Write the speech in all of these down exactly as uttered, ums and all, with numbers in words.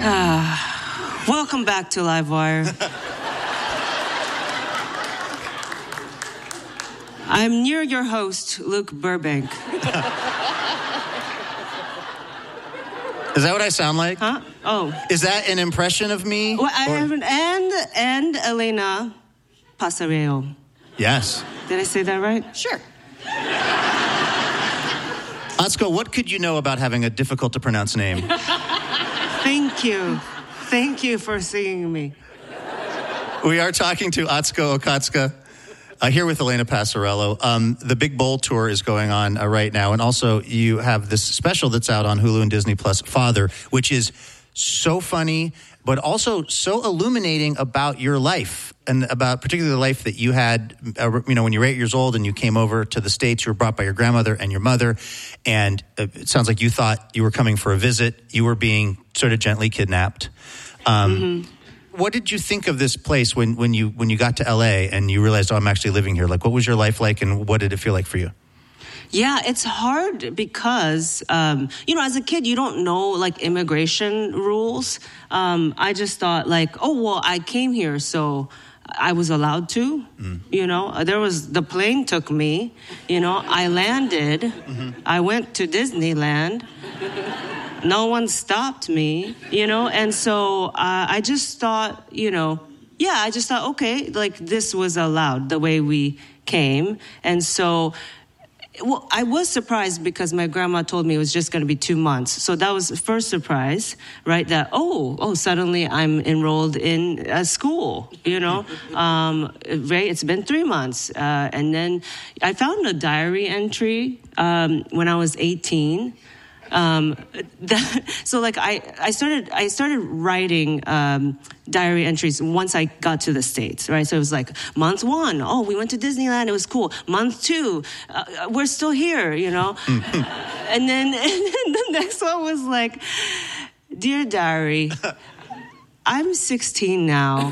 Ah, welcome back to Livewire. I'm near your host, Luke Burbank. Is that what I sound like? Huh? Oh. Is that an impression of me? Well, I or... have an and and Elena Pasareo. Yes. Did I say that right? Sure. Atsuko, what could you know about having a difficult to pronounce name? Thank you. Thank you for seeing me. We are talking to Atsuko Okatsuka. Uh, here with Elena Passarello. Um, the Big Bowl Tour is going on uh, right now. And also you have this special that's out on Hulu and Disney Plus, Father, which is so funny, but also so illuminating about your life and about particularly the life that you had, uh, you know, when you were eight years old and you came over to the States. You were brought by your grandmother and your mother. And uh, it sounds like you thought you were coming for a visit. You were being sort of gently kidnapped. Um, mm-hmm. What did you think of this place when, when you when you got to L A and you realized, oh, I'm actually living here? Like, what was your life like and what did it feel like for you? Yeah, it's hard because, um, you know, as a kid, you don't know, like, immigration rules. Um, I just thought, like, oh, well, I came here, so I was allowed to, mm. you know. There was, the plane took me, you know. I landed. Mm-hmm. I went to Disneyland. No one stopped me, you know, and so uh, I just thought, you know, yeah, I just thought, okay, like this was allowed the way we came. And so well, I was surprised because my grandma told me it was just going to be two months. So that was the first surprise, right, that, oh, oh, suddenly I'm enrolled in a school, you know, um, right, it's been three months. Uh, and then I found a diary entry um, when I was eighteen. Um, that, so like I, I started, I started writing, um, diary entries once I got to the States, right? So it was like month one, oh, we went to Disneyland. It was cool. Month two, uh, we're still here, you know? and then, and then the next one was like, dear diary, I'm sixteen now.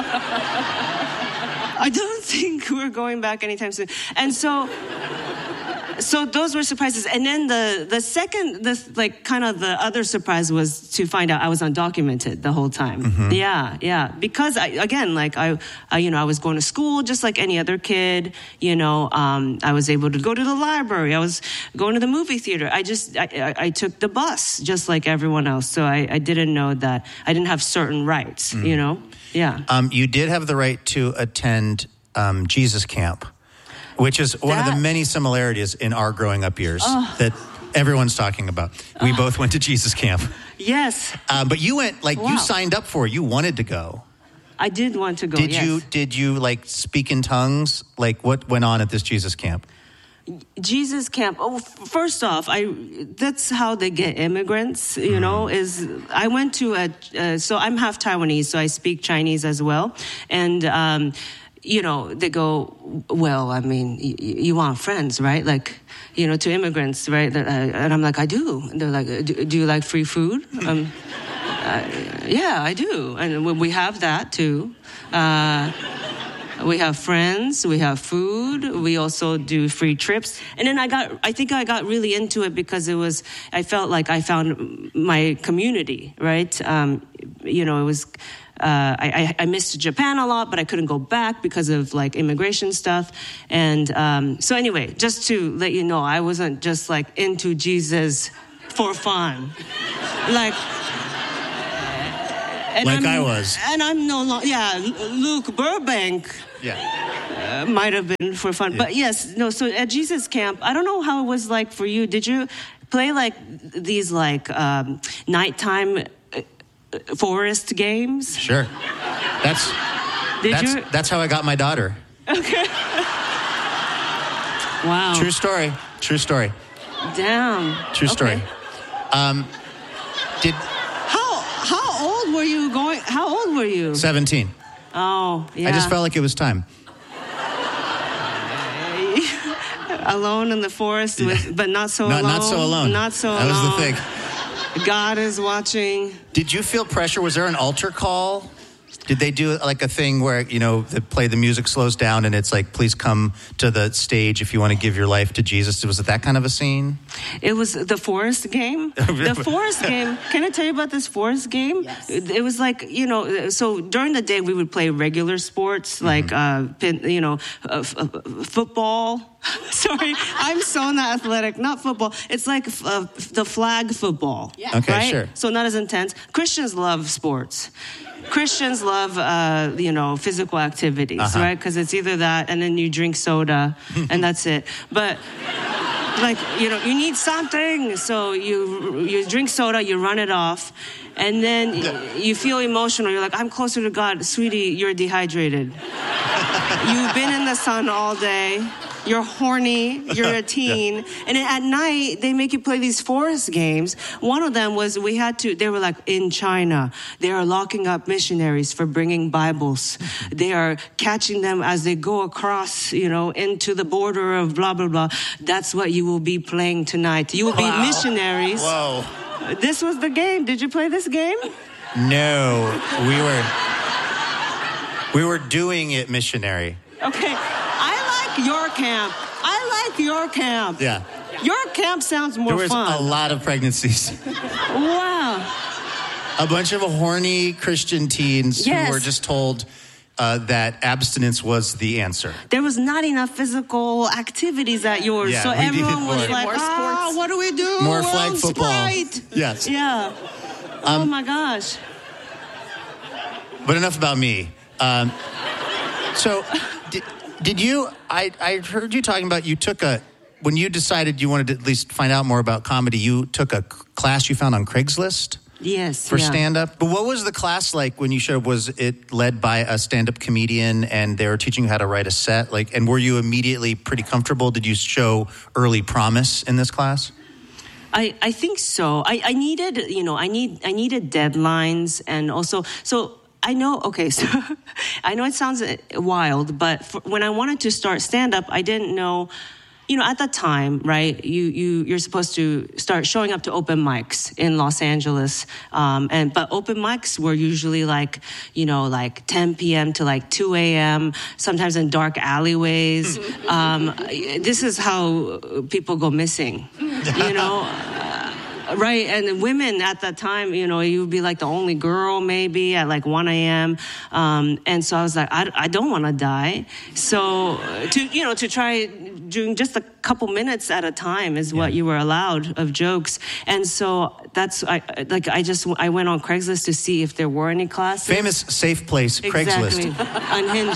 I don't think we're going back anytime soon. And so, So those were surprises. And then the, the second, the, like, kind of the other surprise was to find out I was undocumented the whole time. Mm-hmm. Yeah, yeah. Because, I, again, like, I, I, you know, I was going to school just like any other kid. You know, um, I was able to go to the library. I was going to the movie theater. I just, I, I, I took the bus just like everyone else. So I, I didn't know that I didn't have certain rights, mm. you know? Yeah. Um, you did have the right to attend um, Jesus Camp. Which is one that, of the many similarities in our growing up years oh. that everyone's talking about. We oh. both went to Jesus Camp. Yes. Uh, but you went, like, wow. you signed up for it. You wanted to go. I did want to go, Did yes. you, did you, like, speak in tongues? Like, what went on at this Jesus Camp? Jesus Camp. Oh, first off, I that's how they get immigrants, you mm. know, is I went to a, uh, so I'm half Taiwanese, so I speak Chinese as well. And, um, you know, they go, well, I mean, y- you want friends, right? Like, you know, to immigrants, right? Uh, and I'm like, I do. And they're like, do, do you like free food? Um, uh, yeah, I do. And we have that, too. Uh, we have friends. We have food. We also do free trips. And then I got, I think I got really into it because it was, I felt like I found my community, right? Um, you know, it was... Uh, I, I missed Japan a lot, but I couldn't go back because of, like, immigration stuff. And um, so anyway, just to let you know, I wasn't just, like, into Jesus for fun. Like... And like I'm, I was. And I'm no longer... Yeah, Luke Burbank... Yeah. Uh, might have been for fun. Yeah. But yes, no, so at Jesus Camp, I don't know how it was like for you. Did you play, like, these, like, um, nighttime... forest games? Sure. That's Did that's, you? that's how I got my daughter. Okay. Wow. True story. True story. Damn. True story. Okay. Um, did how how old were you going? How old were you? seventeen. Oh, yeah. I just felt like it was time. Alone in the forest, with, but not so not, alone. Not so alone. Not so that alone. That was the thing. God is watching. Did you feel pressure? Was there an altar call? Did they do like a thing where, you know, they play the music slows down and it's like, please come to the stage if you want to give your life to Jesus? Was it that kind of a scene? It was the Forest game. The Forest game. Can I tell you about this Forest game? Yes. It was like, you know, so during the day we would play regular sports like, mm-hmm. uh, pin, you know, uh, f- uh, football. Sorry, I'm so not athletic. Not football. It's like uh, the flag football. Yeah. Okay, right? sure. So not as intense. Christians love sports. Christians love, uh, you know, physical activities, uh-huh. right? Because it's either that and then you drink soda and that's it. But like, you know, you need something. So you you drink soda, you run it off, and then you feel emotional. You're like, I'm closer to God. Sweetie, you're dehydrated. You've been in the sun all day. You're horny, you're a teen. Yeah. And then at night, they make you play these forest games. One of them was we had to, they were like, in China, they are locking up missionaries for bringing Bibles. They are catching them as they go across, you know, into the border of blah, blah, blah. That's what you will be playing tonight. You will be wow. missionaries. Whoa. This was the game. Did you play this game? No, we were, we were doing it missionary. Okay. Your camp. I like your camp. Yeah. Your camp sounds more fun. There was fun. a lot of pregnancies. Wow. A bunch of horny Christian teens yes. who were just told uh, that abstinence was the answer. There was not enough physical activities at yours, yeah, so everyone was more. like, more ah, sports. What do we do? More We're flag football. Sprite. Yes. Yeah. Um, oh, my gosh. But enough about me. Um, so... Did, Did you, I, I heard you talking about you took a, when you decided you wanted to at least find out more about comedy, you took a class you found on Craigslist? Yes. For yeah. stand-up? But what was the class like when you showed up? Was it led by a stand-up comedian and they were teaching you how to write a set? Like, and were you immediately pretty comfortable? Did you show early promise in this class? I, I think so. I, I needed, you know, I need I needed deadlines and also, so I know, okay, so I know it sounds wild, but for, when I wanted to start stand-up, I didn't know, you know, at that time, right, you, you, you're supposed to start showing up to open mics in Los Angeles, um, and but open mics were usually like, you know, like ten p.m. to like two a.m., sometimes in dark alleyways. um, this is how people go missing, you know? Right, and women at that time, you know, you would be like the only girl maybe at like one a.m. Um, and so I was like, I, I don't want to die. So to, you know, to try doing just a couple minutes at a time is what yeah. you were allowed of jokes. And so that's, I like, I just, I went on Craigslist to see if there were any classes. Famous safe place, Craigslist. Exactly, Unhinged.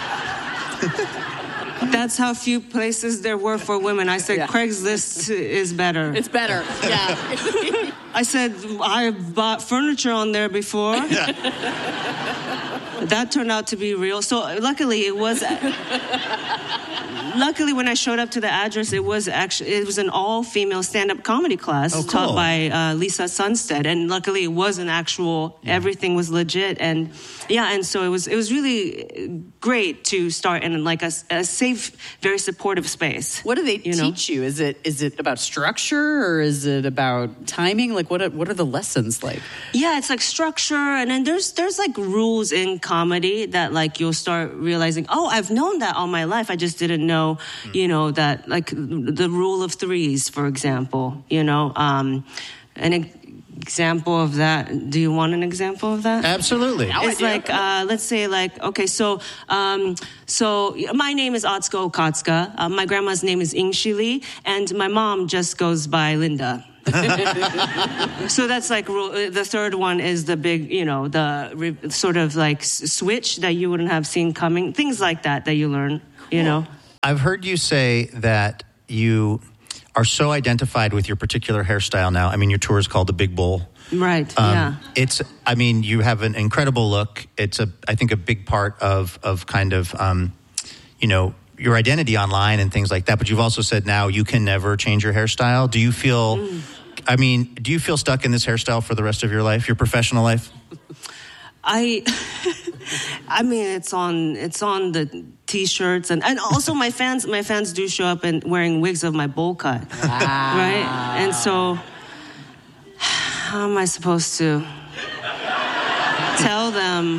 That's how few places there were for women. I said, yeah. Craigslist is better. It's better, yeah. I said, I've bought furniture on there before. Yeah. That turned out to be real. So luckily it was... Luckily, when I showed up to the address, it was actually it was an all-female stand-up comedy class oh, cool. taught by uh, Lisa Sunstead, and luckily it was an actual. Yeah. Everything was legit, and yeah, and so it was it was really great to start in like a, a safe, very supportive space. What do they you teach know? you? Is it is it about structure or is it about timing? Like what are, what are the lessons like? Yeah, it's like structure, and then there's there's like rules in comedy that like you'll start realizing. Oh, I've known that all my life. I just didn't know. You know, that like the rule of threes, for example, you know, um, an example of that. Do you want an example of that? Absolutely. It's like, uh, let's say like, okay, so, um, so my name is Atsuko Okatsuka. Uh, my grandma's name is Ingshi Lee, and my mom just goes by Linda. So that's like rule. The third one is the big, you know, the re- sort of like s- switch that you wouldn't have seen coming. Things like that that you learn, you well, know. I've heard you say that you are so identified with your particular hairstyle now. I mean, your tour is called The Big Bowl. Right, um, yeah. It's, I mean, you have an incredible look. It's, a, I think, a big part of, of kind of, um, you know, your identity online and things like that. But you've also said now you can never change your hairstyle. Do you feel, mm. I mean, do you feel stuck in this hairstyle for the rest of your life, your professional life? I, I mean, it's on it's on the T-shirts and, and also my fans my fans do show up and wearing wigs of my bowl cut, wow. Right? And so, how am I supposed to? tell them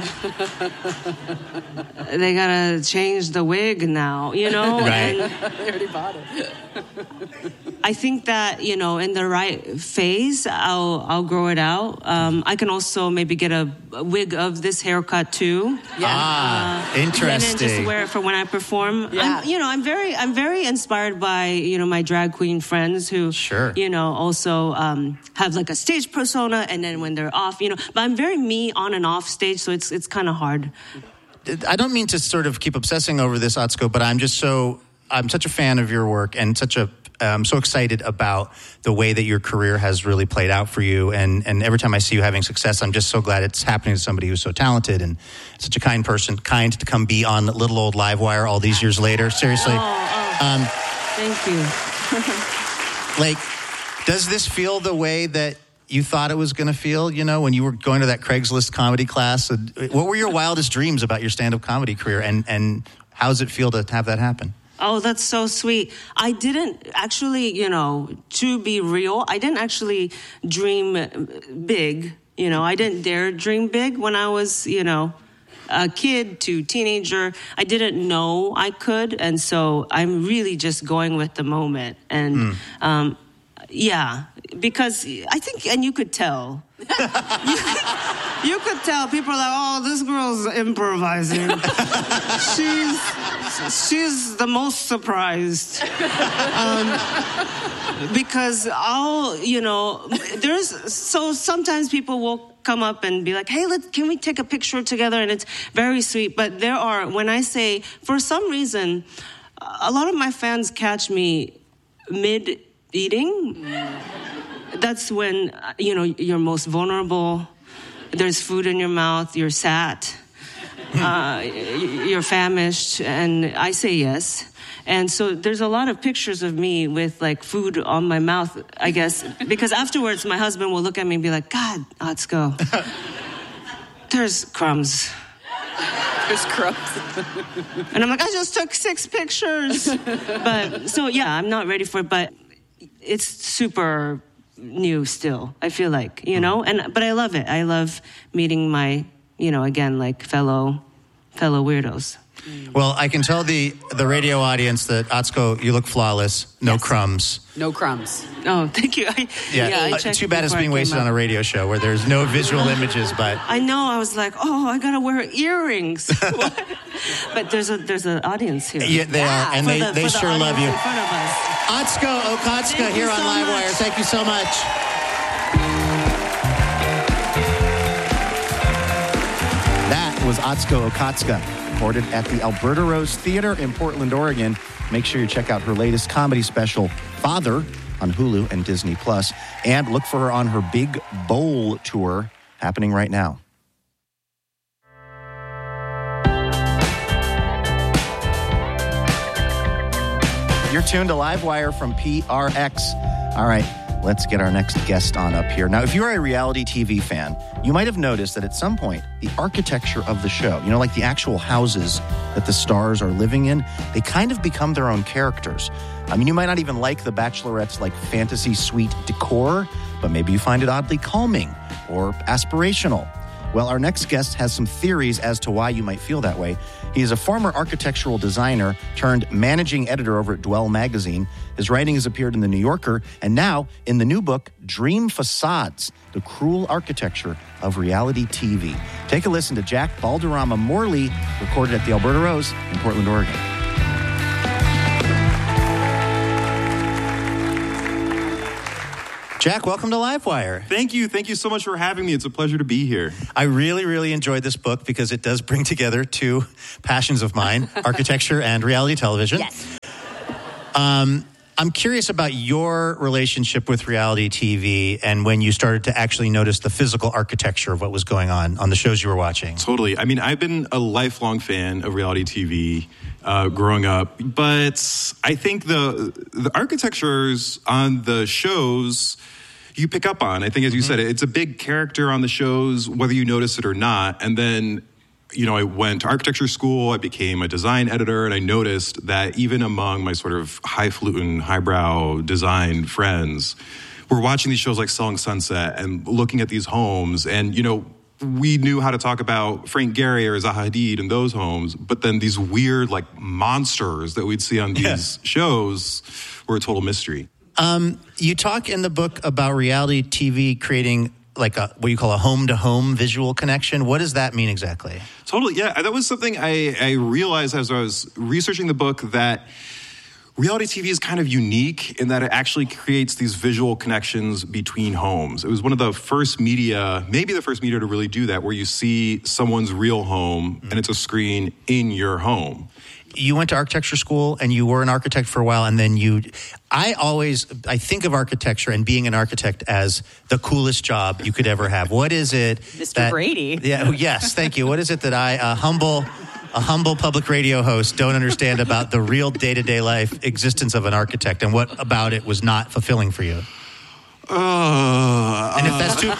they gotta change the wig now, you know? Right. And They already bought it. I think that, you know, in the right phase, I'll I'll grow it out. Um, I can also maybe get a, a wig of this haircut too. Yeah. Ah, And then interesting. just wear it for when I perform. Yeah. I'm, you know, I'm very, I'm very inspired by, you know, my drag queen friends who, Sure. you know, also um, have like a stage persona, and then when they're off, you know. But I'm very me on and off stage, so it's it's kind of hard. I don't mean to sort of keep obsessing over this, Atsuko, but I'm just so, I'm such a fan of your work and such a, I'm so excited about the way that your career has really played out for you. And, and every time I see you having success, I'm just so glad it's happening to somebody who's so talented and such a kind person, kind to come be on Little Old Livewire all these years later. Seriously. Oh, oh. Um, Thank you. like, does this feel the way that you thought it was going to feel, you know, when you were going to that Craigslist comedy class? What were your wildest dreams about your stand-up comedy career, and, and how does it feel to have that happen? Oh, that's so sweet. I didn't actually, you know, to be real, I didn't actually dream big. You know, I didn't dare dream big when I was, you know, a kid to teenager. I didn't know I could. And so I'm really just going with the moment. And, mm. um, yeah, because I think, and you could tell. you, you could tell. People are like, oh, this girl's improvising. she's she's the most surprised. Um, because I'll, you know, there's, so sometimes people will come up and be like, hey, let can we take a picture together? And it's very sweet. But there are, when I say, for some reason, a lot of my fans catch me mid eating. That's when, you know, you're most vulnerable. There's food in your mouth. You're sad. Uh, you're famished. And I say yes. And so there's a lot of pictures of me with, like, food on my mouth, I guess. Because afterwards, my husband will look at me and be like, God, Atsuko, there's crumbs. There's crumbs. And I'm like, I just took six pictures. But, so, yeah, I'm not ready for it. But it's super new still, I feel like, you know, and but I love it. I love meeting my, you know, again, like fellow fellow weirdos. Well, I can tell the the radio audience that, Atsuko, you look flawless. No yes. crumbs. No crumbs. Oh, thank you. I, yeah, yeah I uh, too bad it's being wasted on a radio show where there's no visual images. But I know. I was like, oh, I gotta wear earrings. But there's a there's an audience here. Yeah, they yeah. are, and for they the, they sure the love you. In front of us. Atsuko Okatsuka here on so Livewire. Much. Thank you so much. That was Atsuko Okatsuka, recorded at the Alberta Rose Theater in Portland, Oregon. Make sure you check out her latest comedy special, Father, on Hulu and Disney Plus, and look for her on her Big Bowl tour happening right now. You're tuned to Livewire from P R X. All right, let's get our next guest on up here. Now, if you're a reality T V fan, you might have noticed that at some point, the architecture of the show, you know, like the actual houses that the stars are living in, they kind of become their own characters. I mean, you might not even like The Bachelorette's like fantasy suite decor, but maybe you find it oddly calming or aspirational. Well, our next guest has some theories as to why you might feel that way. He is a former architectural designer turned managing editor over at Dwell Magazine. His writing has appeared in The New Yorker and now in the new book, Dream Facades, The Cruel Architecture of Reality T V. Take a listen to Jack Balderrama Morley, recorded at the Alberta Rose in Portland, Oregon. Jack, welcome to Livewire. Thank you. Thank you so much for having me. It's a pleasure to be here. I really, really enjoyed this book because it does bring together two passions of mine, architecture and reality television. Yes. Um, I'm curious about your relationship with reality T V and when you started to actually notice the physical architecture of what was going on on the shows you were watching. Totally. I mean, I've been a lifelong fan of reality T V uh, growing up, but I think the the architectures on the shows you pick up on. I think, as you mm-hmm. said, it's a big character on the shows, whether you notice it or not. And then, you know, I went to architecture school, I became a design editor, and I noticed that even among my sort of highfalutin, highbrow design friends, we're watching these shows like Selling Sunset and looking at these homes. And, you know, we knew how to talk about Frank Gehry or Zaha Hadid in those homes, but then these weird like monsters that we'd see on these Yeah. shows were a total mystery. Um, you talk in the book about reality T V creating like a what you call a home-to-home visual connection. What does that mean exactly? Totally, yeah. That was something I, I realized as I was researching the book, that reality T V is kind of unique in that it actually creates these visual connections between homes. It was one of the first media, maybe the first media to really do that, where you see someone's real home and it's a screen in your home. You went to architecture school and you were an architect for a while, and then you, I always, I think of architecture and being an architect as the coolest job you could ever have. What is it? Mister that- Brady. Yeah, yes, thank you. What is it that I, a humble, a humble public radio host, don't understand about the real day-to-day life existence of an architect, and what about it was not fulfilling for you? Uh, And if that's too,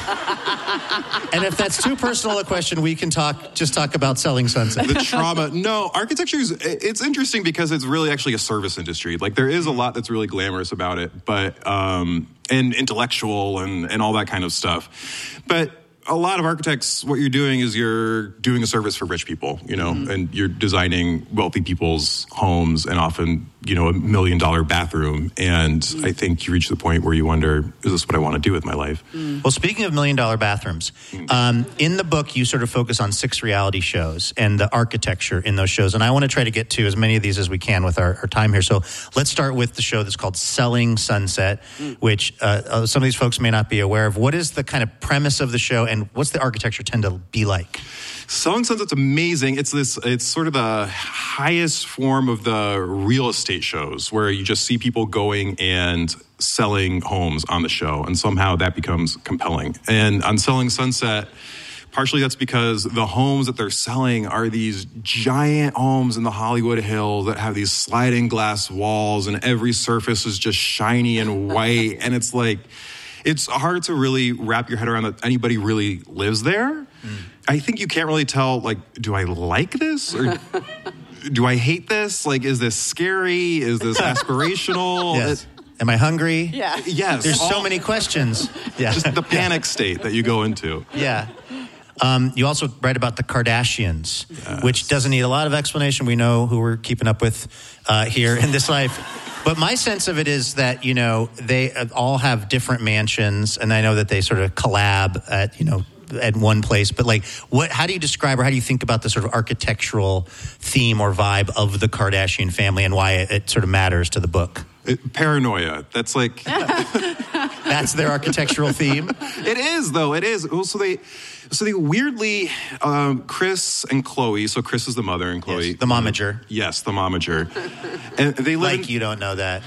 and if that's too personal a question, we can talk. Just talk about Selling Sunset. the trauma. No, architecture is, it's interesting because it's really actually a service industry. Like there is a lot that's really glamorous about it, but, um, and intellectual and, and all that kind of stuff. But a lot of architects, what you're doing is you're doing a service for rich people, you know, mm-hmm. and you're designing wealthy people's homes and often, you know, a million dollar bathroom. And mm-hmm. I think you reach the point where you wonder, is this what I want to do with my life? Mm. Well, speaking of million dollar bathrooms, um, in the book, you sort of focus on six reality shows and the architecture in those shows. And I want to try to get to as many of these as we can with our, our time here. So let's start with the show that's called Selling Sunset, mm. which uh, uh, some of these folks may not be aware of. What is the kind of premise of the show, and what's the architecture tend to be like? Selling Sunset's amazing. It's this. It's sort of the highest form of the real estate shows, where you just see people going and selling homes on the show, and somehow that becomes compelling. And on Selling Sunset, partially that's because the homes that they're selling are these giant homes in the Hollywood Hills that have these sliding glass walls, and every surface is just shiny and white, and it's like, it's hard to really wrap your head around that anybody really lives there. Mm. I think you can't really tell, like, do I like this or do I hate this? Like, is this scary? Is this aspirational? Yes. It, Am I hungry? Yeah. Yes. There's all, so many questions. Yeah. Just the panic state that you go into. Yeah. Um, you also write about the Kardashians, Yes. which doesn't need a lot of explanation. We know who we're keeping up with uh, here in this life. But my sense of it is that, you know, they all have different mansions, and I know that they sort of collab at, you know, at one place. But like, what? How do you describe or how do you think about the sort of architectural theme or vibe of the Kardashian family, and why it, it sort of matters to the book? It, paranoia. That's like... That's their architectural theme? It is, though. It is. So they... So they weirdly, um, Chris and Chloe, so Chris is the mother and Chloe. Yes, the momager. Yes, the momager. And they live Like in, you don't know that.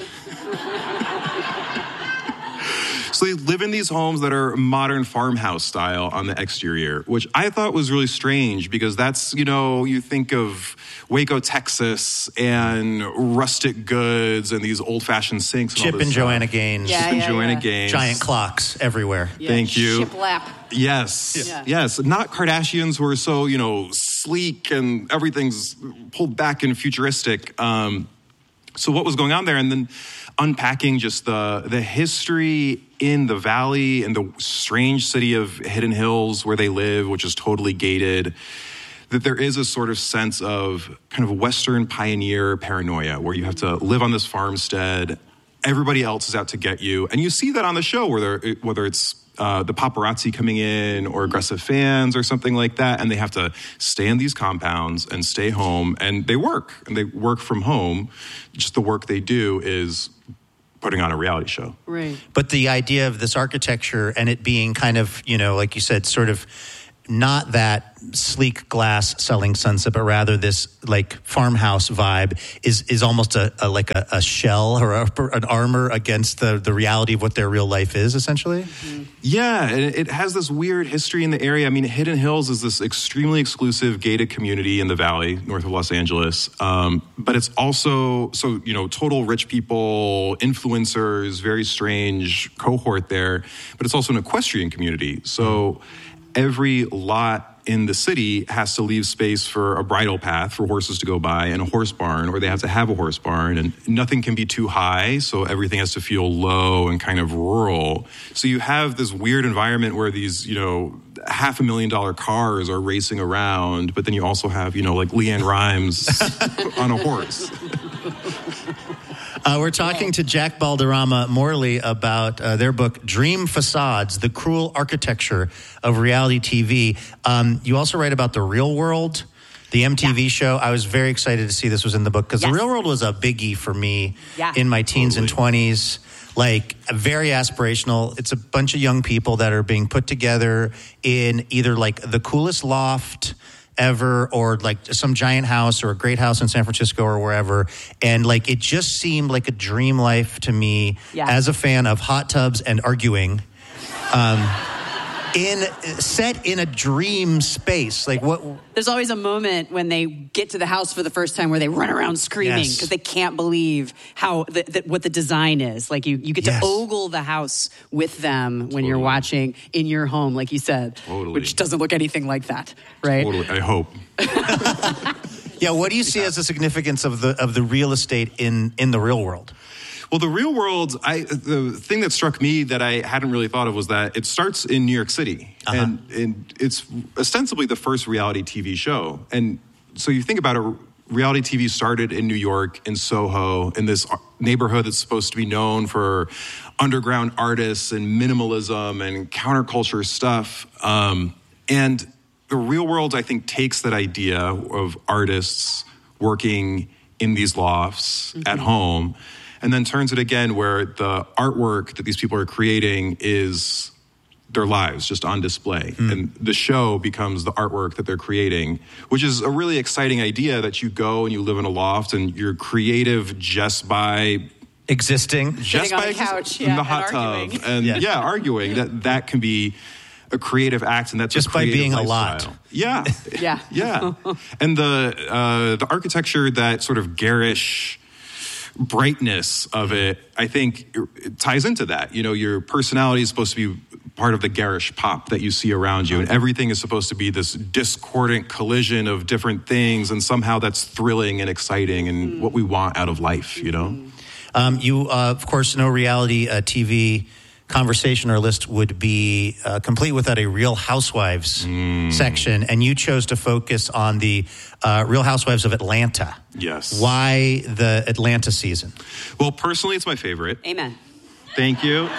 So they live in these homes that are modern farmhouse style on the exterior, which I thought was really strange because that's, you know, you think of Waco, Texas and rustic goods and these old-fashioned sinks. And Chip all and this Joanna stuff. Gaines. Yeah, Chip and yeah, Joanna yeah. Gaines. Giant clocks everywhere. Yeah, Thank you. Shiplap. Yes. Yeah. Yes. Not Kardashians who are so, you know, sleek and everything's pulled back and futuristic. Um, so what was going on there? And then unpacking just the the history in the valley and the strange city of Hidden Hills where they live, which is totally gated, that there is a sort of sense of kind of Western pioneer paranoia where you have to live on this farmstead. Everybody else is out to get you. And you see that on the show, where whether it's uh, the paparazzi coming in or aggressive fans or something like that, and they have to stay in these compounds and stay home, and they work, and they work from home. Just the work they do is putting on a reality show. Right. But the idea of this architecture and it being kind of, you know, like you said, sort of not that sleek glass Selling Sunset, but rather this like farmhouse vibe is is almost a, a like a, a shell or a, an armor against the, the reality of what their real life is, essentially. Mm-hmm. Yeah, and it has this weird history in the area. I mean, Hidden Hills is this extremely exclusive gated community in the valley, north of Los Angeles. Um, but it's also, so, you know, total rich people, influencers, very strange cohort there. But it's also an equestrian community. So every lot in the city has to leave space for a bridle path for horses to go by and a horse barn, or they have to have a horse barn, and nothing can be too high, so everything has to feel low and kind of rural. So you have this weird environment where these, you know, half a million dollar cars are racing around, but then you also have, you know, like Leanne Rimes on a horse. Uh, we're talking to Jack Balderrama Morley about uh, their book, Dream Facades, The Cruel Architecture of Reality T V. Um, you also write about The Real World, the M T V yeah. show. I was very excited to see this was in the book because yes. The Real World was a biggie for me yeah. in my teens totally. and twenties. Like, very aspirational. It's a bunch of young people that are being put together in either like the coolest loft ever or like some giant house or a great house in San Francisco or wherever. And like, it just seemed like a dream life to me yeah. as a fan of hot tubs and arguing. Um, in set in a dream space. Like what? There's always a moment when they get to the house for the first time where they run around screaming because yes. they can't believe how the, the, what the design is. Like you, you get yes. to ogle the house with them when totally. you're watching in your home, like you said, totally. which doesn't look anything like that, right? Totally. I hope. Yeah. What do you see yeah. as the significance of the of the real estate in in the real world? Well, the Real World, I, the thing that struck me that I hadn't really thought of was that it starts in New York City. Uh-huh. And, and it's ostensibly the first reality T V show. And so you think about it, reality T V started in New York, in Soho, in this neighborhood that's supposed to be known for underground artists and minimalism and counterculture stuff. Um, and the Real World, I think, takes that idea of artists working in these lofts mm-hmm. at home and then turns it again where the artwork that these people are creating is their lives just on display. Mm. And the show becomes the artwork that they're creating, which is a really exciting idea that you go and you live in a loft and you're creative just by existing. Just Sitting by on the couch, in yeah, the hot and tub. arguing. And yeah. yeah, arguing. That that can be a creative act, and that's just a by being lifestyle. a lot. Yeah. yeah. Yeah. And the uh, the architecture, that sort of garish brightness of it, I think it ties into that. You know, your personality is supposed to be part of the garish pop that you see around you, and everything is supposed to be this discordant collision of different things, and somehow that's thrilling and exciting and mm. what we want out of life, you know? Um, you, uh, of course, know reality uh, T V conversation or list would be uh, complete without a Real Housewives mm. section, and you chose to focus on the uh, Real Housewives of Atlanta. Yes. Why the Atlanta season? Well, personally, it's my favorite. Amen. Thank you.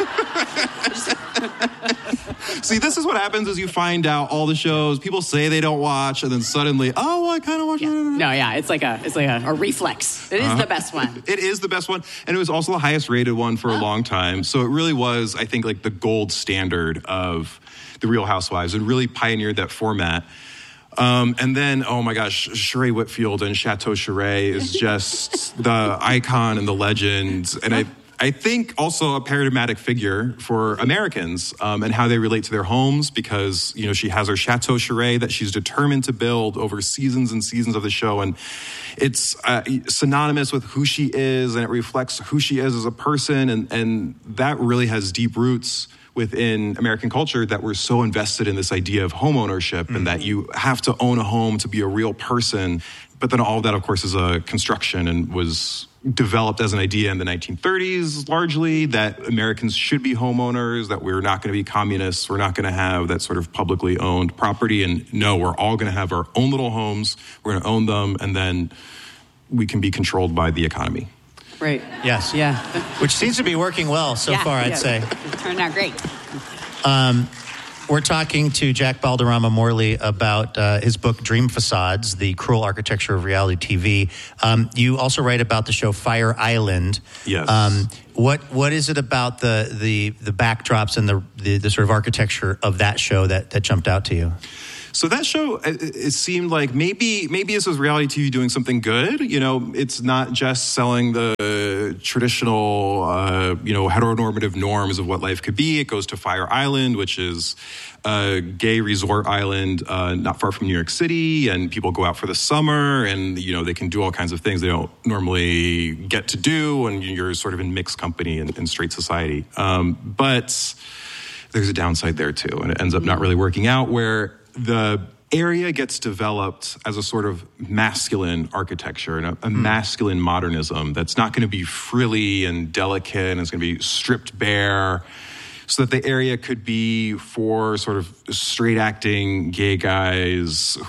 See, this is what happens is you find out all the shows people say they don't watch, and then suddenly, oh, well, I kind of watch yeah. it. No, yeah, it's like a it's like a, a reflex. It is uh, the best one. It is the best one, and it was also the highest rated one for oh. a long time. So it really was, I think, like the gold standard of the Real Housewives, and really pioneered that format. Um, and then, oh my gosh, Sheree Whitfield and Chateau Sheree is just the icon and the legend, and I. I think also a paradigmatic figure for Americans um, and how they relate to their homes, because, you know, she has her Chateau Sheree that she's determined to build over seasons and seasons of the show. And it's uh, synonymous with who she is, and it reflects who she is as a person. And, and that really has deep roots within American culture, that we're so invested in this idea of home ownership mm-hmm. and that you have to own a home to be a real person. But then all of that, of course, is a construction and was developed as an idea in the nineteen thirties, largely, that Americans should be homeowners, that we're not going to be communists, we're not going to have that sort of publicly owned property. And no, we're all going to have our own little homes, we're going to own them, and then we can be controlled by the economy. Right. Yes. Yeah. Which seems to be working well so yeah, far, I'd yeah. say. It turned out great. Um, we're talking to Jack Balderrama Morley about uh, his book, Dream Facades, The Cruel Architecture of Reality T V. Um, you also write about the show Fire Island. Yes. Um, what What is it about the the, the backdrops and the, the the sort of architecture of that show that, that jumped out to you? So that show, it, it seemed like maybe maybe this was reality T V doing something good. You know, it's not just selling the traditional, uh, you know, heteronormative norms of what life could be. It goes to Fire Island, which is a gay resort island uh, not far from New York City, and people go out for the summer, and, you know, they can do all kinds of things they don't normally get to do, and you're sort of in mixed company in, in straight society. Um, but there's a downside there, too, and it ends up not really working out, where the area gets developed as a sort of masculine architecture and a, a mm. masculine modernism that's not going to be frilly and delicate, and it's going to be stripped bare, so that the area could be for sort of straight acting gay guys